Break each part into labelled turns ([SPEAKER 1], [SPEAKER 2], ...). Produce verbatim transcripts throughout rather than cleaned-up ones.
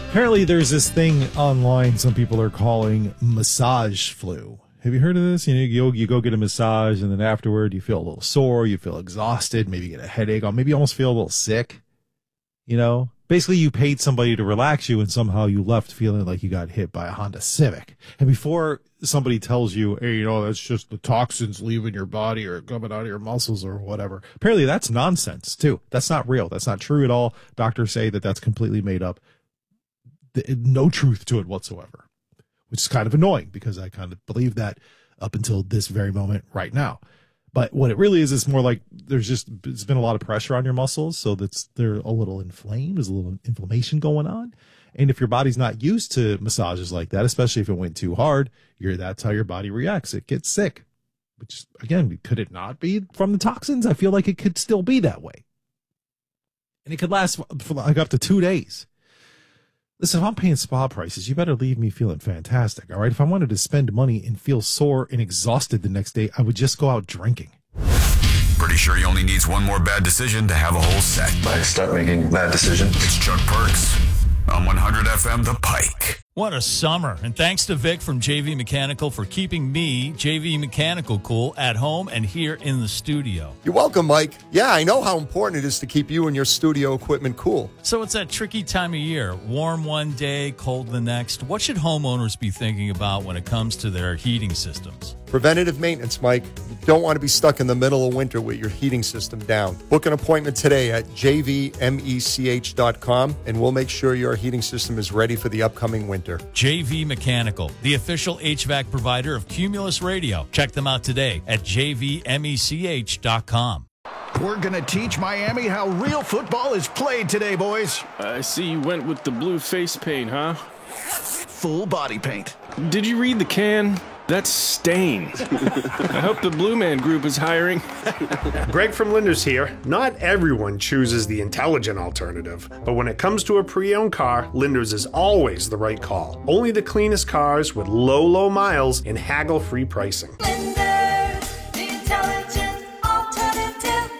[SPEAKER 1] Apparently there's this thing online some people are calling massage flu. Have you heard of this? You know, you go, you go get a massage and then afterward you feel a little sore, you feel exhausted, maybe you get a headache, or maybe you almost feel a little sick. You know, basically you paid somebody to relax you and somehow you left feeling like you got hit by a Honda Civic. And before somebody tells you, hey, you know, that's just the toxins leaving your body or coming out of your muscles or whatever. Apparently that's nonsense too. That's not real. That's not true at all. Doctors say that that's completely made up. No truth to it whatsoever, which is kind of annoying because I kind of believe that up until this very moment right now. But what it really is, is more like there's just, it's been a lot of pressure on your muscles. So that's, they're a little inflamed. There's a little inflammation going on. And if your body's not used to massages like that, especially if it went too hard, you're, that's how your body reacts. It gets sick, which again, could it not be from the toxins? I feel like it could still be that way. And it could last for like up to two days. Listen, if I'm paying spa prices, you better leave me feeling fantastic, all right? If I wanted to spend money and feel sore and exhausted the next day, I would just go out drinking.
[SPEAKER 2] Pretty sure he only needs one more bad decision to have a whole set.
[SPEAKER 3] I start making bad decisions.
[SPEAKER 2] It's Chuck Perks on one hundred F M The Pike.
[SPEAKER 4] What a summer. And thanks to Vic from J V Mechanical for keeping me, J V Mechanical, cool at home and here in the studio.
[SPEAKER 5] You're welcome, Mike. Yeah, I know how important it is to keep you and your studio equipment cool.
[SPEAKER 4] So it's that tricky time of year. Warm one day, cold the next. What should homeowners be thinking about when it comes to their heating systems?
[SPEAKER 5] Preventative maintenance, Mike. You don't want to be stuck in the middle of winter with your heating system down. Book an appointment today at j v mech dot com and we'll make sure your heating system is ready for the upcoming winter.
[SPEAKER 4] J V Mechanical, the official H V A C provider of Cumulus Radio. Check them out today at j v mech dot com.
[SPEAKER 6] We're going to teach Miami how real football is played today, boys.
[SPEAKER 7] I see you went with the blue face paint, huh?
[SPEAKER 6] Full body paint.
[SPEAKER 7] Did you read the can? That's Stain. I hope the Blue Man Group is hiring.
[SPEAKER 8] Greg from Linders here. Not everyone chooses the intelligent alternative, but when it comes to a pre-owned car, Linders is always the right call. Only the cleanest cars with low, low miles and haggle-free pricing.
[SPEAKER 9] Linders, the intelligent alternative.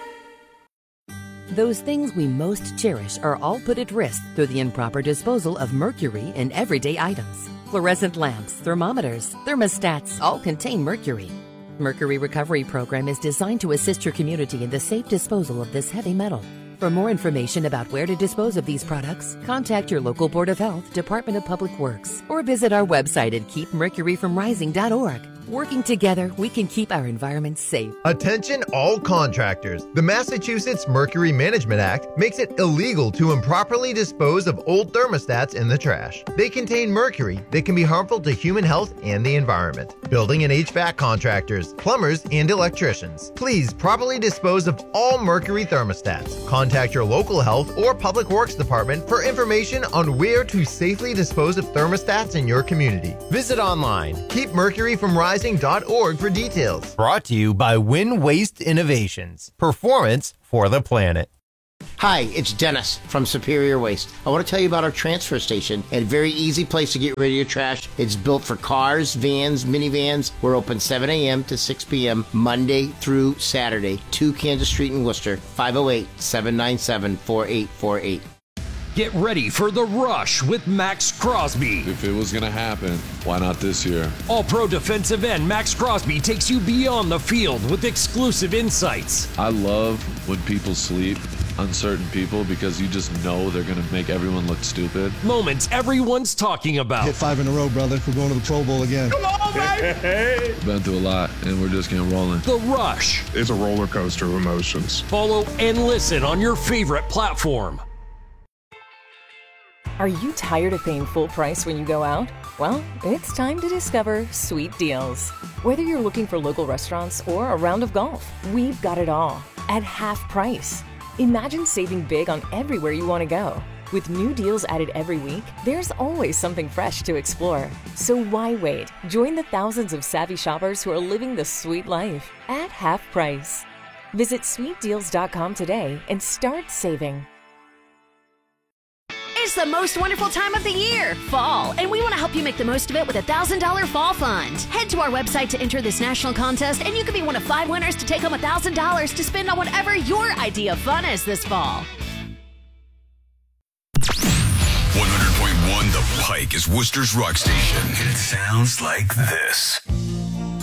[SPEAKER 10] Those things we most cherish are all put at risk through the improper disposal of mercury in everyday items. Fluorescent lamps, thermometers, thermostats all contain mercury. Mercury Recovery Program is designed to assist your community in the safe disposal of this heavy metal. For more information about where to dispose of these products, contact your local Board of Health, Department of Public Works, or visit our website at keep mercury from rising dot org. Working together, we can keep our environment safe.
[SPEAKER 11] Attention all contractors. The Massachusetts Mercury Management Act makes it illegal to improperly dispose of old thermostats in the trash. They contain mercury that can be harmful to human health and the environment. Building and H V A C contractors, plumbers, and electricians, please properly dispose of all mercury thermostats. Contact your local health or public works department for information on where to safely dispose of thermostats in your community. Visit online, keep mercury from rising dot org for details. Brought to you by Win Waste Innovations. Performance for the planet.
[SPEAKER 12] Hi, it's Dennis from Superior Waste. I want to tell you about our transfer station, a very easy place to get rid of your trash. It's built for cars, vans, minivans. We're open seven a.m. to six p.m. Monday through Saturday. two Kansas Street in Worcester, five oh eight, seven nine seven, four eight four eight.
[SPEAKER 13] Get ready for The Rush with Max Crosby.
[SPEAKER 14] If it was going to happen, why not this year?
[SPEAKER 13] All-pro defensive end Max Crosby takes you beyond the field with exclusive insights.
[SPEAKER 14] I love when people sleep, uncertain people, because you just know they're going to make everyone look stupid.
[SPEAKER 13] Moments everyone's talking about.
[SPEAKER 15] Hit five in a row, brother. We're going to the Pro Bowl again.
[SPEAKER 13] Come on, baby!
[SPEAKER 14] Been through a lot, and we're just getting rolling.
[SPEAKER 13] The Rush.
[SPEAKER 16] It's a roller coaster of emotions.
[SPEAKER 13] Follow and listen on your favorite platform.
[SPEAKER 17] Are you tired of paying full price when you go out? Well, it's time to discover Sweet Deals. Whether you're looking for local restaurants or a round of golf, we've got it all at half price. Imagine saving big on everywhere you want to go. With new deals added every week, there's always something fresh to explore. So why wait? Join the thousands of savvy shoppers who are living the sweet life at half price. Visit sweet deals dot com today and start saving.
[SPEAKER 18] It's the most wonderful time of the year, fall, and we want to help you make the most of it with a one thousand dollars fall fund. Head to our website to enter this national contest, and you could be one of five winners to take home one thousand dollars to spend on whatever your idea of fun is this fall.
[SPEAKER 2] one hundred point On the Pike is Worcester's rock station. It sounds like this.